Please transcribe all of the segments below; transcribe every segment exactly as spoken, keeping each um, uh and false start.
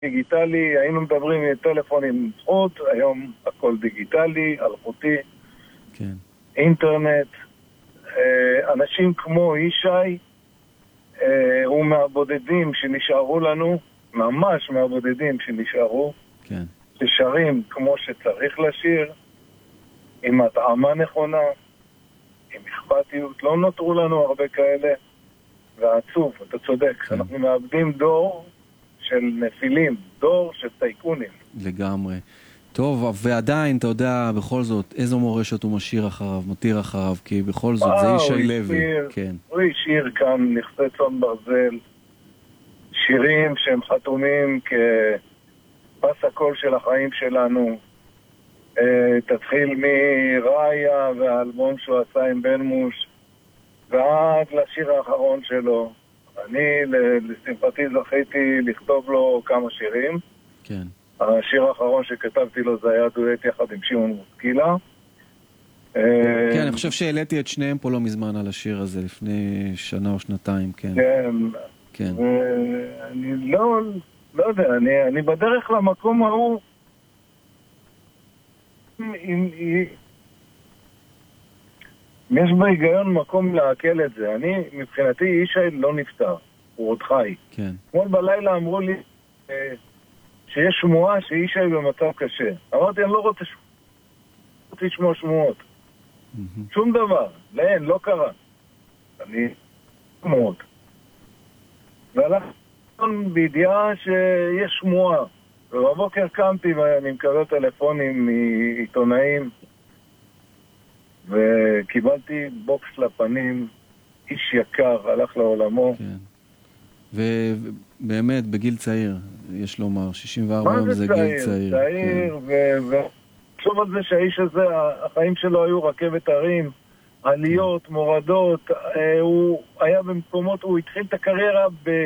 דיגיטלי, היינו מדברים עם טלפונים חוט, היום הכל דיגיטלי, אלחוטי, כן. אינטרנט. אנשים כמו ישי, הוא מהבודדים שנשארו לנו, ממש מהבודדים שנשארו, כן. ששרים כמו שצריך לשיר, עם התאמה נכונה, עם אכפתיות. לא נותרו לנו הרבה כאלה, ועצוב, אתה צודק. כן. אנחנו מאבדים דור של נפילים, דור של טייקונים. לגמרי. טוב, ועדיין, אתה יודע, בכל זאת, איזו מורשת הוא משאיר אחריו, מותיר אחריו, כי בכל זאת, זה ישי לוי. כן. הוא השאיר כאן נכסי צאן ברזל, שירים שהם חתומים כפס הקול של החיים שלנו. תתחיל מראיה והאלבום שהוא עשה עם בן מוש, ועד לשיר האחרון שלו. אני, לשמחתי, זכיתי לכתוב לו כמה שירים. כן. השיר האחרון שכתבתי לו זה היה דואט יחד עם שמעון מוסקילה. כן, אני חושב שהעליתי את שניהם פה לא מזמן על השיר הזה, לפני שנה או שנתיים, כן. כן. כן. אני לא, לא יודע, אני, אני בדרך למקום ההוא, אם, אם, אם יש בהיגיון מקום להקל את זה. אני, מבחינתי, ישי לא נפטר, הוא עוד חי. כן. אתמול בלילה אמרו לי שיש שמועה שישי במצב קשה. אמרתי, אני לא רוצה לשמוע שמועות. Mm-hmm. שום דבר. לאין, לא קרה. אני שמועות. והלכתי בידיעה שיש שמועה. ובבוקר קמתי ואני מקבל טלפונים מעיתונאים, וקיבלתי בוקס לפנים. איש יקר הלך לעולמו. כן. ובאמת, בגיל צעיר, יש לומר, שישים וארבע יום זה גיל צעיר. צעיר, וחשוב על זה שהאיש הזה, החיים שלו היו רכבת הרים, עליות, מורדות, הוא היה במקומות, הוא התחיל את הקריירה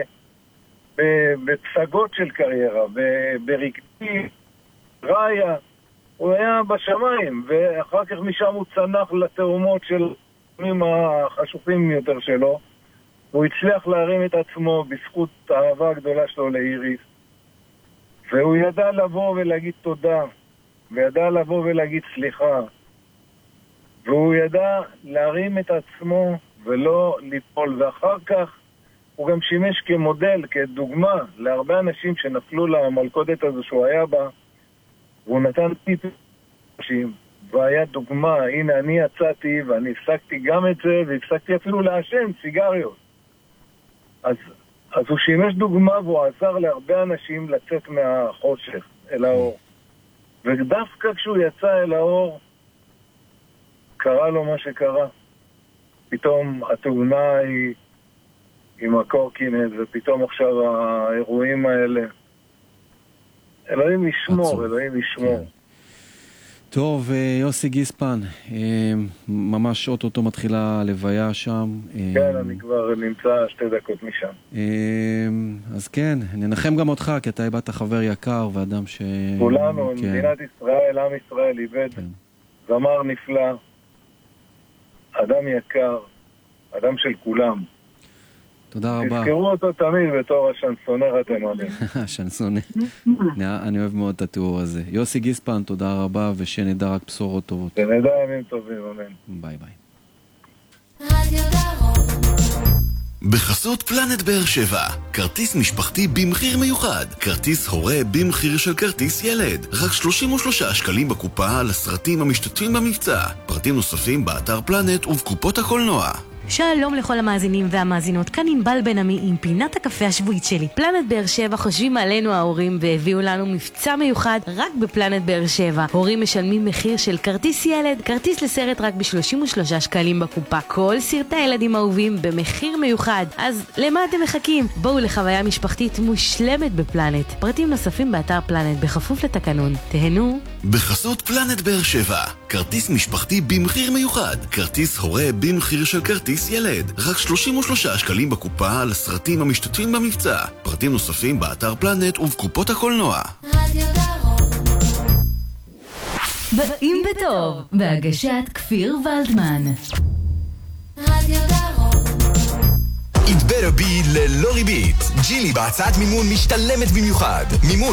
בפסגות של קריירה, ברקתי, ראיה, הוא היה בשמיים, ואחר כך משם הוא צנח לתאומות של הימים החשובים יותר שלו. הוא הצליח להרים את עצמו בזכות האהבה הגדולה שלו לאיריס, והוא ידע לבוא ולהגיד תודה, וידע לבוא ולהגיד סליחה, והוא ידע להרים את עצמו ולא ליפול, ואחר כך הוא גם שימש כמודל, כדוגמה להרבה אנשים שנפלו למלכודת הזו שהוא היה בה, והוא נתן טיפים אנשים, והיה דוגמה. הנה אני יצאתי ואני הפסקתי גם את זה, והפסקתי אפילו לעשן סיגריות. אז, אז הוא שימש דוגמה והוא עזר להרבה אנשים לצאת מהחושך אל האור. ודווקא כשהוא יצא אל האור, קרה לו מה שקרה. פתאום התאונה היא עם הקורקינט, ופתאום עכשיו האירועים האלה. אלוהים ישמור, אלוהים ישמור. כן. טוב, יוסי גיספן, ממש אוטוטו מתחילה לוויה שם. כן, אני כבר נמצא שתי דקות משם. אז כן, ננחם גם אותך, כי אתה איבדת חבר יקר ואדם ש... כולנו, כן. מדינת ישראל, עם ישראל, איבד כן. זמר נפלא, אדם יקר, אדם של כולם. תודה רבה. תזכרו אותו תמיד בתור השנסונר התימני. השנסונר. אני אוהב מאוד את התיאור הזה. יוסי גיספן, תודה רבה, ושנדע רק בשורות טובות. שנדע ימים טובים, אמן. ביי ביי. בחסות פלנט באר שבע, כרטיס משפחתי במחיר מיוחד. כרטיס הורה במחיר של כרטיס ילד. רק שלושים ושלושה שקלים בקופה לסרטים המשתתפים במבצע. פרטים נוספים באתר פלנט ובקופות הקולנוע. שלום לכל המאזינים והמאזינות, כאן ענבל בן עמי עם פינת הקפה השבועית שלי. פלנט באר שבע חושבים עלינו ההורים והביאו לנו מבצע מיוחד רק בפלנט באר שבע. הורים משלמים מחיר של כרטיס ילד, כרטיס לסרט רק ב-שלושים ושלושה שקלים בקופה. כל סרטי הילדים אהובים במחיר מיוחד. אז למה אתם מחכים? בואו לחוויה משפחתית מושלמת בפלנט. פרטים נוספים באתר פלנט בכפוף לתקנון. תהנו. בחסות פלנט באר שבע, כרטיס משפחתי במחיר מיוחד. כרטיס הורה במחיר של כרטיס ילד. רק שלושים ושלושה שקלים בקופה לסרטים המשתתפים במבצע. פרטים נוספים באתר פלנט ובקופות הקולנוע. באים בטוב, בהגשת כפיר ולדמן. Better Be ללא ריבית. ג'ילי בהצעת מימון משתלמת במיוחד. מימון